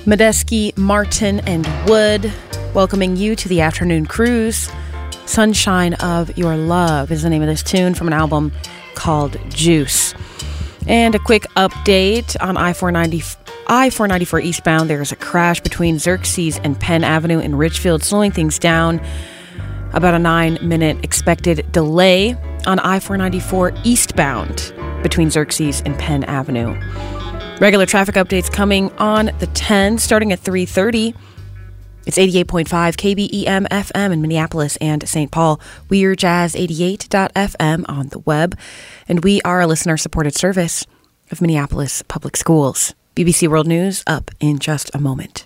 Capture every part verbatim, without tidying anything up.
Medeski, Martin, and Wood, welcoming you to the afternoon cruise. Sunshine of Your Love is the name of this tune from an album called Juice. And a quick update on I four ninety, I four ninety-four eastbound. There's a crash between Xerxes and Penn Avenue in Ridgefield, slowing things down. About a nine-minute expected delay on I four ninety-four eastbound between Xerxes and Penn Avenue. Regular traffic updates coming on the ten, starting at three thirty. It's eighty-eight point five K B E M F M in Minneapolis and Saint Paul. We're jazz eighty-eight dot f m on the web, and we are a listener-supported service of Minneapolis Public Schools. B B C World News up in just a moment.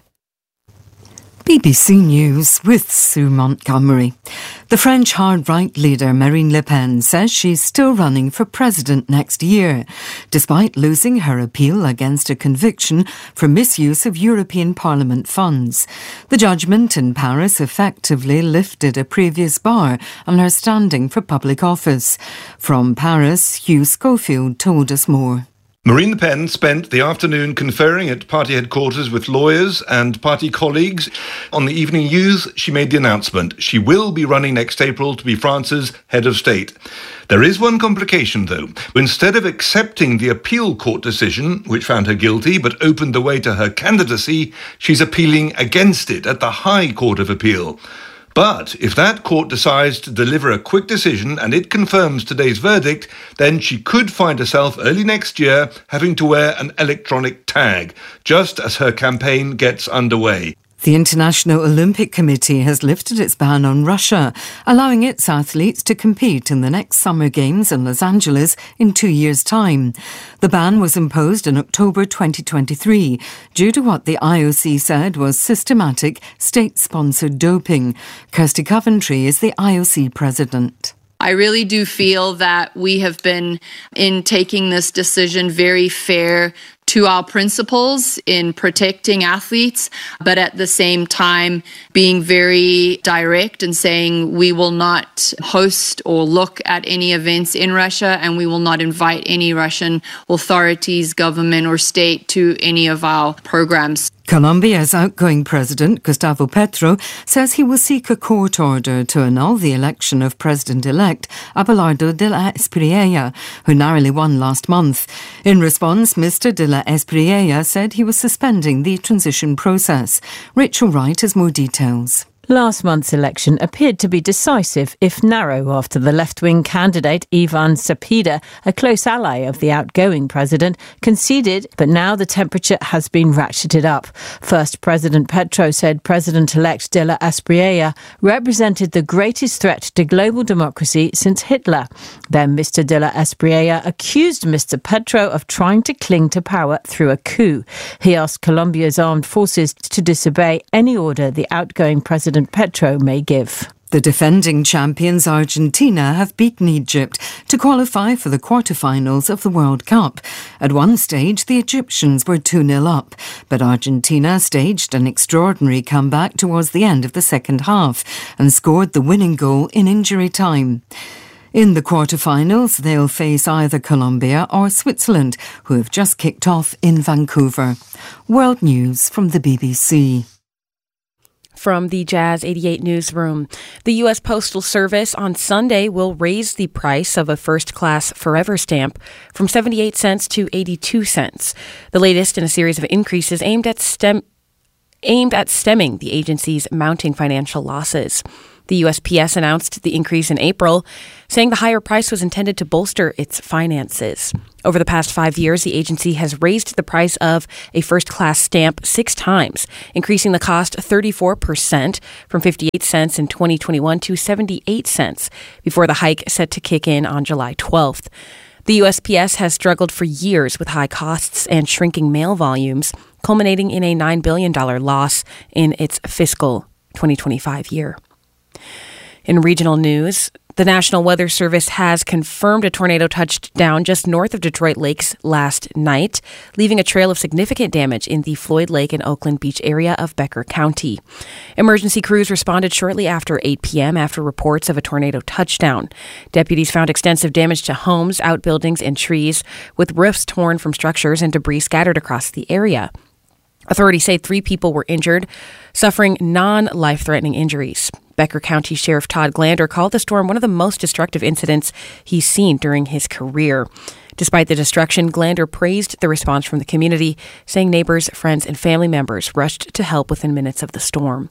B B C News with Sue Montgomery. The French hard-right leader Marine Le Pen says she's still running for president next year, despite losing her appeal against a conviction for misuse of European Parliament funds. The judgment in Paris effectively lifted a previous bar on her standing for public office. From Paris, Hugh Schofield told us more. Marine Le Pen spent the afternoon conferring at party headquarters with lawyers and party colleagues. On the evening news, she made the announcement. She will be running next April to be France's head of state. There is one complication, though. Instead of accepting the appeal court decision, which found her guilty but opened the way to her candidacy, she's appealing against it at the High Court of Appeal. But if that court decides to deliver a quick decision and it confirms today's verdict, then she could find herself early next year having to wear an electronic tag, just as her campaign gets underway. The International Olympic Committee has lifted its ban on Russia, allowing its athletes to compete in the next Summer Games in Los Angeles in two years' time. The ban was imposed in October twenty twenty-three due to what the I O C said was systematic state-sponsored doping. Kirsty Coventry is the I O C president. I really do feel that we have been, in taking this decision, very fair to our principles in protecting athletes, but at the same time being very direct and saying we will not host or look at any events in Russia, and we will not invite any Russian authorities, government or state to any of our programs. Colombia's outgoing president, Gustavo Petro, says he will seek a court order to annul the election of President-elect Abelardo de la Espriella, who narrowly won last month. In response, Mister de la Espriella said he was suspending the transition process. Rachel Wright has more details. Last month's election appeared to be decisive, if narrow, after the left-wing candidate Ivan Cepeda, a close ally of the outgoing president, conceded, but now the temperature has been ratcheted up. First, President Petro said President-elect de la Espriella represented the greatest threat to global democracy since Hitler. Then Mister de la Espriella accused Mister Petro of trying to cling to power through a coup. He asked Colombia's armed forces to disobey any order the outgoing president Petro may give. The defending champions Argentina have beaten Egypt to qualify for the quarterfinals of the World Cup. At one stage, the Egyptians were two nil up, but Argentina staged an extraordinary comeback towards the end of the second half and scored the winning goal in injury time. In the quarterfinals, they'll face either Colombia or Switzerland, who have just kicked off in Vancouver. World News from the B B C. From the Jazz eighty-eight newsroom, the U S Postal Service on Sunday will raise the price of a first-class Forever stamp from seventy-eight cents to eighty-two cents. The latest in a series of increases aimed at stem aimed at stemming the agency's mounting financial losses. The U S P S announced the increase in April, saying the higher price was intended to bolster its finances. Over the past five years, the agency has raised the price of a first-class stamp six times, increasing the cost thirty-four percent from fifty-eight cents in twenty twenty-one to seventy-eight cents, before the hike set to kick in on July twelfth. The U S P S has struggled for years with high costs and shrinking mail volumes, culminating in a nine billion dollars loss in its fiscal twenty twenty-five year. In regional news, the National Weather Service has confirmed a tornado touched down just north of Detroit Lakes last night, leaving a trail of significant damage in the Floyd Lake and Oakland Beach area of Becker County. Emergency crews responded shortly after eight p.m. after reports of a tornado touchdown. Deputies found extensive damage to homes, outbuildings, and trees, with roofs torn from structures and debris scattered across the area. Authorities say three people were injured, suffering non-life-threatening injuries. Becker County Sheriff Todd Glander called the storm one of the most destructive incidents he's seen during his career. Despite the destruction, Glander praised the response from the community, saying neighbors, friends, and family members rushed to help within minutes of the storm.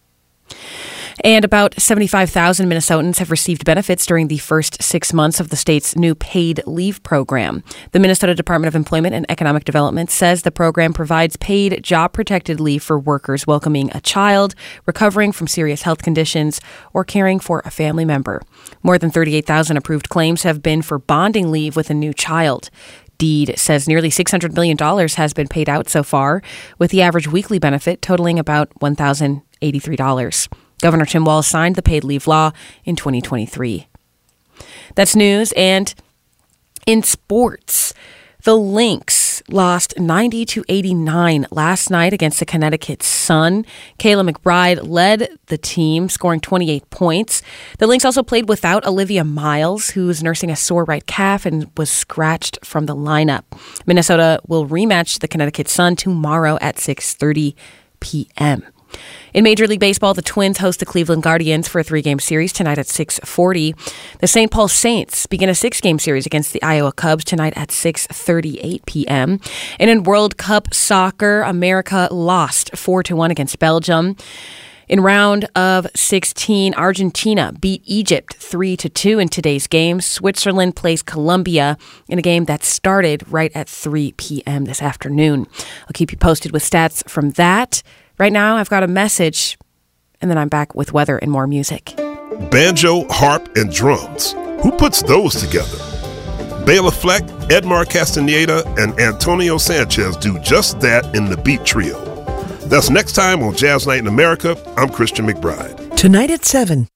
And about seventy-five thousand Minnesotans have received benefits during the first six months of the state's new paid leave program. The Minnesota Department of Employment and Economic Development says the program provides paid job-protected leave for workers welcoming a child, recovering from serious health conditions, or caring for a family member. More than thirty-eight thousand approved claims have been for bonding leave with a new child. Deed says nearly six hundred million dollars has been paid out so far, with the average weekly benefit totaling about one thousand eighty-three dollars. Governor Tim Walz signed the paid leave law in twenty twenty-three. That's news. And in sports, the Lynx lost ninety to eighty-nine last night against the Connecticut Sun. Kayla McBride led the team, scoring twenty-eight points. The Lynx also played without Olivia Miles, who is nursing a sore right calf and was scratched from the lineup. Minnesota will rematch the Connecticut Sun tomorrow at six thirty p.m. In Major League Baseball, the Twins host the Cleveland Guardians for a three-game series tonight at six forty. The Saint Paul Saints begin a six-game series against the Iowa Cubs tonight at six thirty-eight p.m. And in World Cup soccer, America lost four to one against Belgium. In round of sixteen, Argentina beat Egypt three to two in today's game. Switzerland plays Colombia in a game that started right at three p.m. this afternoon. I'll keep you posted with stats from that. Right now, I've got a message, and then I'm back with weather and more music. Banjo, harp, and drums. Who puts those together? Bela Fleck, Edmar Castaneda, and Antonio Sanchez do just that in the Beat Trio. That's next time on Jazz Night in America. I'm Christian McBride. Tonight at seven.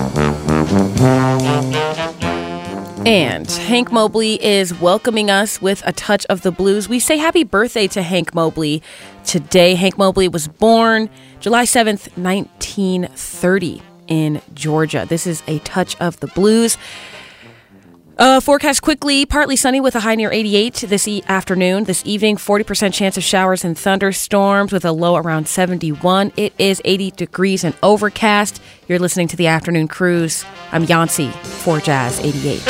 And Hank Mobley is welcoming us with a touch of the blues. We say happy birthday to Hank Mobley today. Hank Mobley was born July seventh, nineteen thirty in Georgia. This is a touch of the blues. Uh, forecast quickly, partly sunny with a high near eighty-eight this e- afternoon. This evening, forty percent chance of showers and thunderstorms with a low around seventy-one. It is eighty degrees and overcast. You're listening to the Afternoon Cruise. I'm Yancy for Jazz eighty-eight.